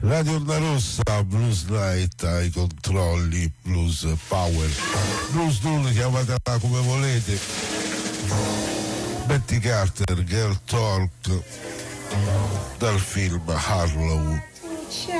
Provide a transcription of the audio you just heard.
Radio Onda Rossa, Blues Night ai controlli, Blues Power, Blues Doom, chiamatela come volete. Betty Carter, Girl Talk, dal film Harlow.